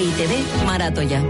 EITB Maratoia.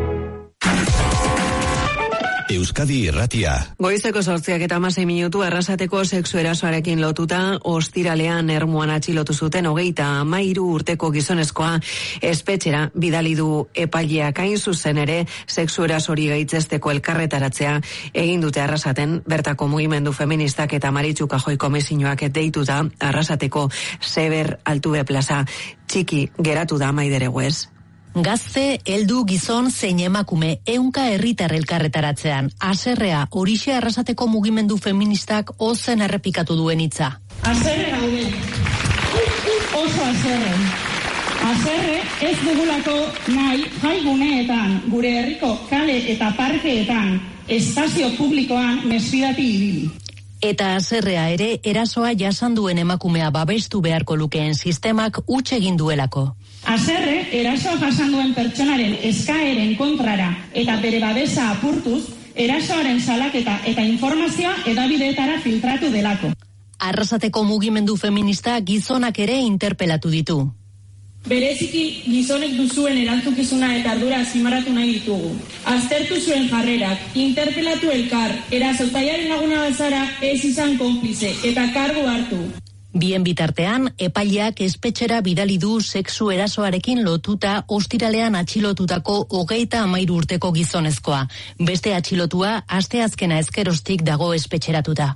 Euskadi Irratia. Goizeko 8:16 Arrasateko sexu erasoarekin lotuta ostiralean Ermuan atxilotu zuten 33 urteko gizonezkoa espetxera bidali du epaileak. Hain zuzen ere sexu erasori gaitzesteko elkarretaratzea egin dute Arrasaten, bertako mugimendu feministak eta Maritxu Kajoi komisioak deituta. Arrasateko Seber Altube plaza txiki geratu da Maider Eguez. Gazte, heldu, gizon, zein emakume, 100 herritar elkarretaratzean. Haserrea, horixe Arrasateko mugimendu feministak ozen errepikatu duen hitza. Haserre gaude, oso haserre. Haserre ez dugulako nahi jaiguneetan, gure herriko kale eta parkeetan, espazio publikoan mesfidati ibili. Eta haserrea ere erasoa jasan duen emakumea babestu beharko lukeen sistemak huts egin duelako. Haserre, erasoa jasan duen pertsonaren eskaeren kontrara eta bere babesa apurtuz, erasoaren salaketa eta informazioa hedabideetara filtratu delako. Arrasateko mugimendu feminista gizonak ere interpelatu ditu. Bereziki gizonek duzuen erantzukizuna eta ardura azpimarratu nahi ditugu. Aztertu zuen jarrerak, interpelatu elkar, erasotzailearen laguna bazara ez izan konplize eta kargu hartu. Bien bitartean, epaileak espetxera bidali du sexu erasoarekin lotuta ostiralean atxilotutako 33 urteko gizonezkoa. Beste atxilotua asteazkena ezkerostik dago espetxeratuta.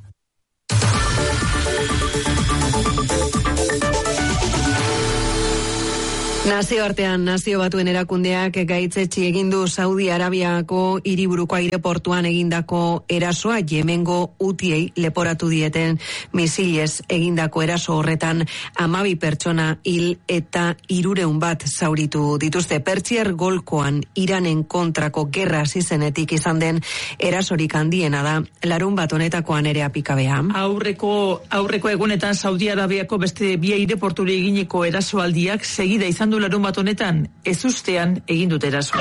Nazioartean Nazio Batuen erakundeak gaitzetsi egin du Saudi Arabiako hiriburuko aireportuan egindako erasoa. Yemengo Hutiei leporatu dieten misilez egindako eraso horretan 12 pertsona hil eta 300 bat zauritu dituzte. Pertsiar golkoan Iranen kontrako gerra hasi zenetik izan den erasorik handiena da. Larunbat honetakoan ere apikabea. Aurreko egunetan Saudi Arabiako beste bi aireporturi eginiko erasoaldiak segida izan du larunbat honetan, ezustean egin dute erasoa.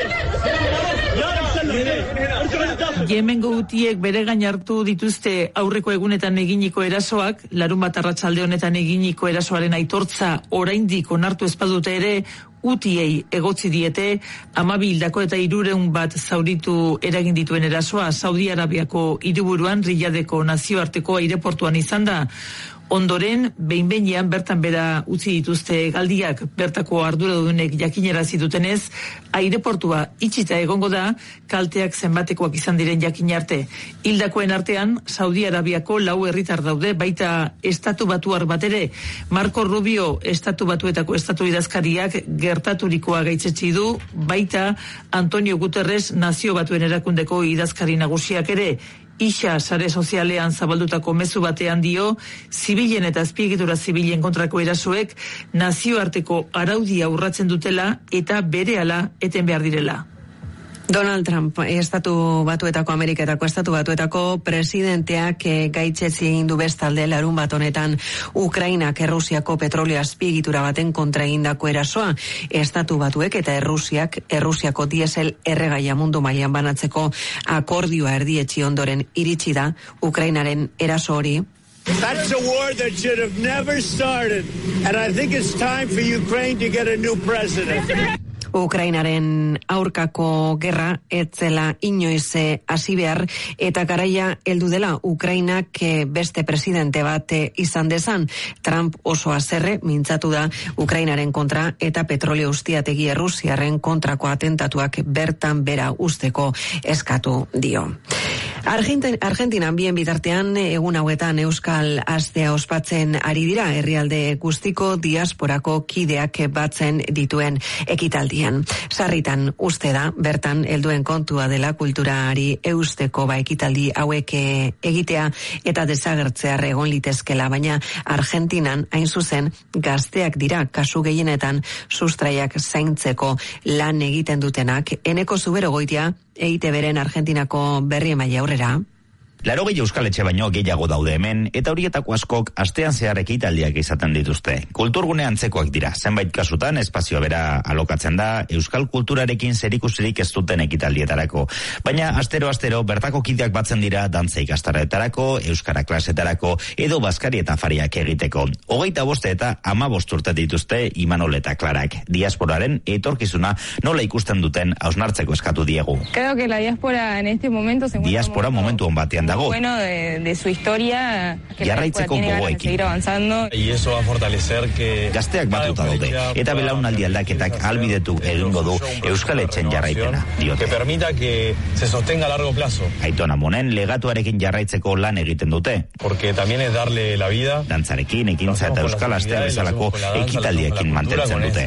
Yemengo Hutiek bere gain hartu dituzte aurreko egunetan eginiko erasoak. Larunbat arratsalde honetan eginiko erasoaren aitortza oraindik onartu ez badute ere, Hutiei egotzi diete 12 hildako eta 300 bat zauritu eragin dituen erasoa. Saudi Arabiako hiriburuan Riyadeko nazioarteko aireportuan izan da. Ondoren, behin-behinean bertan bera utzi dituzte galdiak. Bertako arduradunek jakinarazi dutenez, aireportua itxita egongo da, kalteak zenbatekoak izan diren jakin arte. Hildakoen artean, Saudi Arabiako 4 herritar daude, baita estatu batuar bat ere. Marco Rubio, estatu batuetako estatu idazkariak gertaturikoa gaitzetsi du, baita Antonio Guterres, Nazio Batuen erakundeko idazkari nagusiak ere. Ixa sare sozialean zabaldutako mezu batean dio, zibilen eta azpiegitura zibilen kontrako erasoek nazioarteko araudia urratzen dutela eta berehala eten behar direla. Donald Trump, Estatu Batuetako Ameriketako Estatu Batuetako presidenteak gaitzetsi egin du bestalde larunbat honetan Ukrainak Errusiako petrolio azpiegitura baten kontra egindako erasoa. Estatu Batuek eta Errusiako diesel erregaia mundu mailan banatzeko akordioa erdietsi ondoren iritsi da Ukrainaren eraso hori. That's a war that should have never started, and I think it's time for Ukraine to get a new president. Ukrainaren aurkako gerra etzela inoiz hasi behar eta garaia heldu dela Ukrainak beste presidente bat izan dezan. Trump oso haserre mintzatu da Ukrainaren kontra eta petrolio ustiategi Errusiarren kontrako atentatuak bertan bera usteko eskatu dio. Argentinan bien bitartean egun hauetan Euskal Astea ospatzen ari dira, herrialde guztiko diasporako kideak batzen dituen ekitaldian. Sarritan uste da, bertan helduen kontua dela kulturari eusteko ekitaldi hauek egitea eta desagertzear egon litezkela, baina Argentinan hain zuzen gazteak dira kasu gehienetan sustraiak zaintzeko lan egiten dutenak. Eneko Zuberogoitia EITBren Argentinako berri emaile aurrera. 80 euskaletxe baino gehiago daude hemen, eta horietako askok astean zehar ekitaldiak izaten dituzte. Kulturgune antzekoak dira, zenbait kasutan espazioa bera alokatzen da, euskal kulturarekin zerikusirik ez duten ekitaldietarako. Baina astero bertako kideak batzen dira dantza ikastaroetarako, euskara klasetarako, edo bazkari eta fariak egiteko. 25 eta 15 urte dituzte Imanol eta Klarak. Diasporaren etorkizuna nola ikusten duten hausnartzeko eskatu diegu. Creo que la diáspora en este momento se encuentra diaspora momentu on batean dago. Bueno de su historia, que jarraitzeko gogoekin. seguir avanzando. Y eso va a fortalecer que gazteak batuta daude eta belaunaldi aldaketak albidetu egingo du euskaletzen jarraipena, diote. Que permita que se sostenga a largo plazo. Aiton Amonen legatuarekin jarraitzeko lan egiten dute. Porque también es darle la vida. Dantzarekin, ekintza eta euskal astea bezalako ekitaldiekin mantentzen dute.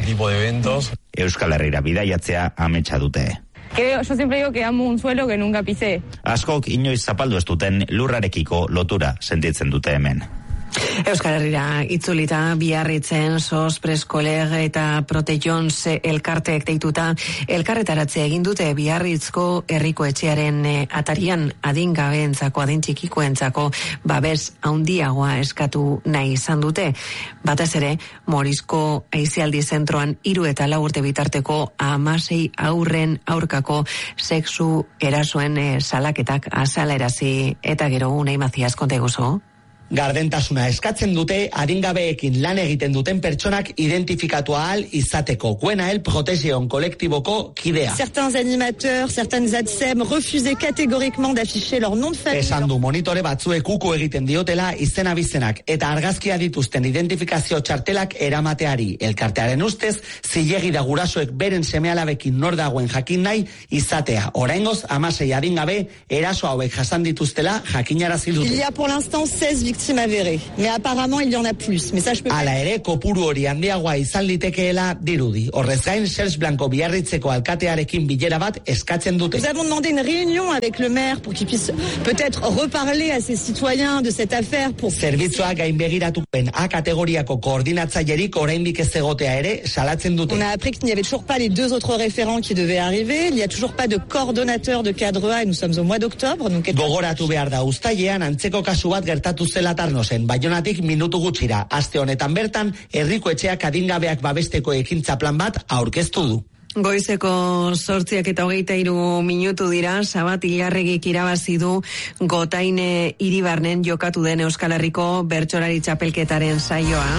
Euskal Herrira bidaiatzea ametsa dute. Yo siempre digo que amo un suelo que nunca pisé. Askok inoiz zapaldu ez duten lurrarekiko lotura sentitzen dute hemen. Euskal Herrira itzulita Biarritzen SOS Preskoleg eta Protejons elkarteek deituta elkarretaratzea egin dute Biarritzko herriko etxearen atarian adingabeentzako, adintxikikoentzako babes handiagoa eskatu nahi izan dute. Batez ere, Morizko Aisialdi Zentroan 3 eta 4 urte bitarteko 16 haurren aurkako sexu erasoen salaketak azalerazi eta gero Unai Mazias konta iguzu. Gardentasuna eskatzen dute adingabeekin lan egiten duten pertsonak identifikatu ahal izateko. Guenael Protezion kolektiboko kidea. Certains animateurs, certaines ADSEM refusaient catégoriquement d'afficher leur nom de famille. Esan du monitore batzuek uko egiten diotela izena bizenak eta argazkia dituzten identifikazio txartelak eramateari. Elkartearen ustez, zilegi da gurasoek beren semealabekin nor dagoen jakin nahi izatea. Oraingoz 16 adingabe eraso hauek jasan dituztela jakinarazi dute. Il y a pour l'instant 16 victimes avérées, mais apparemment il y en a plus. Mais ça je peux pas. Hala ere, kopuru hori handiagoa izan litekeela dirudi. Horrez gain, Serge Blanco Biarritzeko alkatearekin bilera bat eskatzen dute. Nous avons demandé une réunion avec le maire pour qu'il puisse peut-être reparler à ses citoyens de cette affaire pour Zerbitzua gainbegiratupen A kategoriako koordinatzailerik oraindik ez egotea ere salatzen dute. On a appris qu'il n'y avait toujours pas les 2 autres référents qui devaient arriver, il n'y a toujours pas de coordonnateur de cadre A et nous sommes au mois d'octobre. Gogoratu behar da uztailean antzeko kasu bat gertatu zela Tarnosen, Baionatik minutu gutxira. Aste honetan bertan, herriko etxeak adingabeak babesteko ekintza plan bat aurkeztu du. Goizeko 8:23 minutu dira, Sabat Ilarregik irabazi du Gotaine Iribarnen jokatu den Euskal Herriko bertsolari txapelketaren saioa.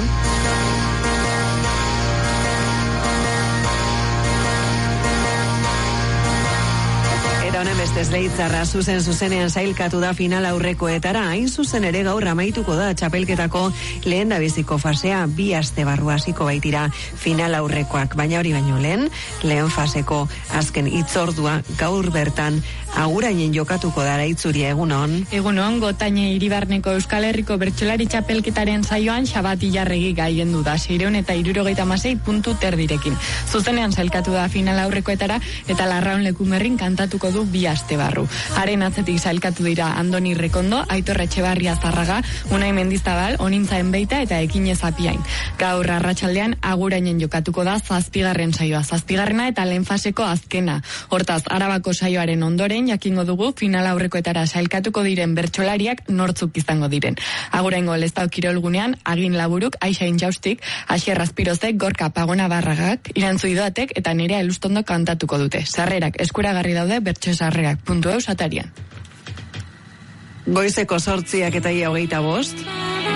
Beste Leitzarra zuzenean sailkatu da final aurrekoetara, hain zuzen ere gaur amaituko da txapelketako lehendabiziko fasea, 2 aste barru hasiko baitira final aurrekoak, baina hori baino lehen faseko azken hitzordua gaur bertan agurainen jokatuko dara Itzuria, egunon. Egunon, Gotaine Iribarneko Euskal Herriko bertsolari txapelketaren saioan Sabat Ilarregi gailendu da 676 puntu terdirekin. Zuzenean sailkatu da final aurrekoetara eta Larraun Lekumerrin kantatuko du 2 aste barru. Haren atzetik sailkatu dira Andoni Rekondo, Aitor Etxebarria Zarraga, Unai Mendizabal, Onintza Enbeita eta Ekinez Apiain. Gaur arratsaldean agurainen jokatuko da 7. saioa, 7. eta lehen faseko azkena. Hortaz, Arabako saioaren ondoren jakingo dugu final aurrekoetara sailkatuko diren bertsolariak nortzuk izango diren. Aguraingo Leztao kirolgunean Agin Laburuk, Aixain Jaustik, Asier Azpirozek, Gorka Pagona Barragak, Irantzu Idoatek eta Nerea Elustondo kantatuko dute. Sarrerak eskuragarri daude bertsosarrerak.eus atarian. Goizeko 8:25.